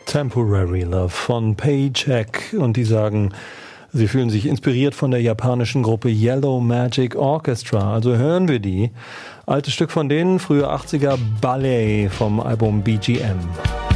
Temporary Love von Paycheck, und die sagen, sie fühlen sich inspiriert von der japanischen Gruppe Yellow Magic Orchestra. Also hören wir die. Altes Stück von denen, frühe 80er Ballet vom Album BGM.